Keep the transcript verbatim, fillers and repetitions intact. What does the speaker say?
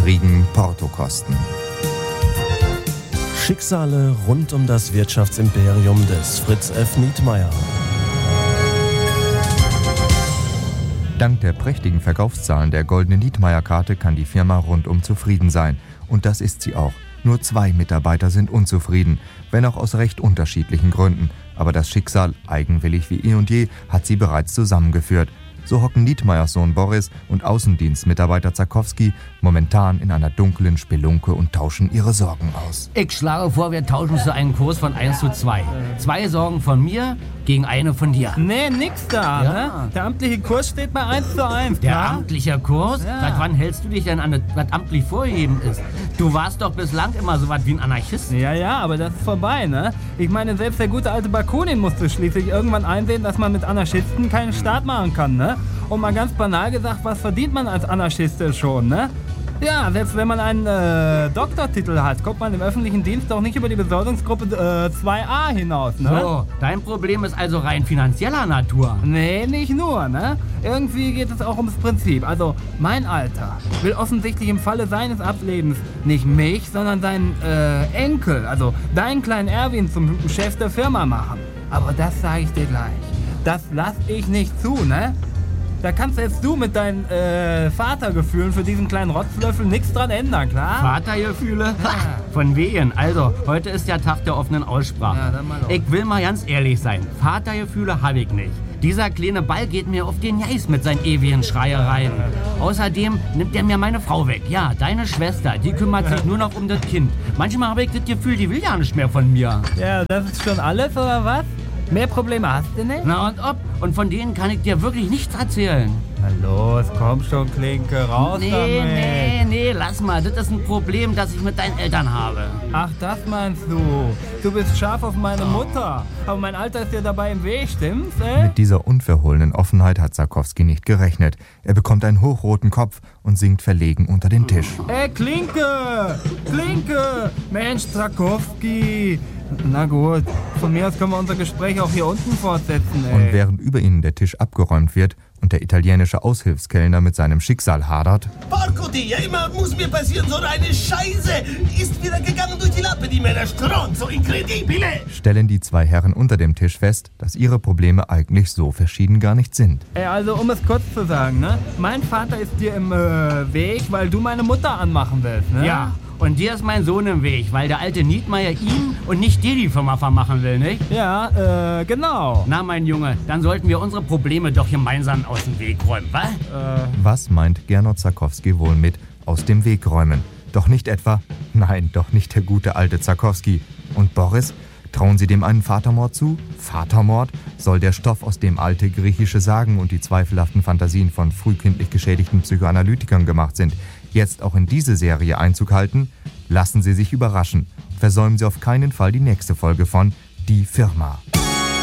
Frieden Porto kosten. Schicksale rund um das Wirtschaftsimperium des Fritz F. Nietmeyer. Dank der prächtigen Verkaufszahlen der Goldenen Nietmeyer-Karte kann die Firma rundum zufrieden sein. Und das ist sie auch. Nur zwei Mitarbeiter sind unzufrieden, wenn auch aus recht unterschiedlichen Gründen. Aber das Schicksal, eigenwillig wie eh und je, hat sie bereits zusammengeführt. So hocken Nietmeyers Sohn Boris und Außendienstmitarbeiter Zakowski momentan in einer dunklen Spelunke und tauschen ihre Sorgen aus. Ich schlage vor, wir tauschen zu einem Kurs von eins zu zwei. Zwei Sorgen von mir gegen eine von dir. Nee, nix da, ja. ne? Der amtliche Kurs steht bei eins zu eins. Der klar? amtliche Kurs? Ja. Seit wann hältst du dich denn an das, was amtlich vorgegeben ist? Du warst doch bislang immer so was wie ein Anarchist. Ja, ja, aber das ist vorbei, ne? Ich meine, selbst der gute alte Bakunin musste schließlich irgendwann einsehen, dass man mit Anarchisten keinen Staat machen kann, ne? Und mal ganz banal gesagt, was verdient man als Anarchist schon, ne? Ja, selbst wenn man einen äh, Doktortitel hat, kommt man im öffentlichen Dienst doch nicht über die Besoldungsgruppe äh, zwei a hinaus, ne? So, dein Problem ist also rein finanzieller Natur. Nee, nicht nur, ne? Irgendwie geht es auch ums Prinzip. Also, mein Alter will offensichtlich im Falle seines Ablebens nicht mich, sondern seinen äh, Enkel, also deinen kleinen Erwin zum Chef der Firma machen. Aber das sage ich dir gleich. Das lass ich nicht zu, ne? Da kannst jetzt du mit deinen äh, Vatergefühlen für diesen kleinen Rotzlöffel nichts dran ändern, klar? Vatergefühle? Ja. Von wegen. Also, heute ist der Tag der offenen Aussprache. Ja, dann mal los. Ich will mal ganz ehrlich sein. Vatergefühle habe ich nicht. Dieser kleine Ball geht mir auf den Geist mit seinen ewigen Schreiereien. Außerdem nimmt er mir meine Frau weg. Ja, deine Schwester, die kümmert sich nur noch um das Kind. Manchmal habe ich das Gefühl, die will ja nicht mehr von mir. Ja, das ist schon alles, oder was? Mehr Probleme hast du nicht? Na und ob? Und von denen kann ich dir wirklich nichts erzählen. Na los, komm schon, Klinke, raus Nee, damit. nee, nee, lass mal. Das ist ein Problem, das ich mit deinen Eltern habe. Ach, das meinst du? Du bist scharf auf meine Mutter. Aber mein Alter ist dir dabei im Weg, stimmt's, ey? Mit dieser unverhohlenen Offenheit hat Zakowski nicht gerechnet. Er bekommt einen hochroten Kopf und sinkt verlegen unter den Tisch. Ey, Klinke! Klinke! Mensch, Zakowski! Na gut, von mir aus können wir unser Gespräch auch hier unten fortsetzen, ey. Und während über ihnen der Tisch abgeräumt wird und der italienische Aushilfskellner mit seinem Schicksal hadert, Porco Dio, immer muss mir passieren so eine Scheiße. Ist wieder gegangen durch die Lappe, die Männer stronzo, incredibile. stellen die zwei Herren unter dem Tisch fest, dass ihre Probleme eigentlich so verschieden gar nicht sind. Ey, also um es kurz zu sagen, ne? Mein Vater ist dir im äh, Weg, weil du meine Mutter anmachen willst, ne? Ja, und dir ist mein Sohn im Weg, weil der alte Nietmeyer ihn und nicht dir die Firma vermachen will, nicht? Ja, äh, genau. Na, mein Junge, dann sollten wir unsere Probleme doch gemeinsam aus dem Weg räumen, wa? Äh, Was meint Gernot Zakowski wohl mit aus dem Weg räumen? Doch nicht etwa, nein, doch nicht der gute alte Zakowski. Und Boris? Trauen Sie dem einen Vatermord zu? Vatermord? Soll der Stoff, aus dem alte griechische Sagen und die zweifelhaften Fantasien von frühkindlich geschädigten Psychoanalytikern gemacht sind, jetzt auch in diese Serie Einzug halten? Lassen Sie sich überraschen. Versäumen Sie auf keinen Fall die nächste Folge von Die Firma.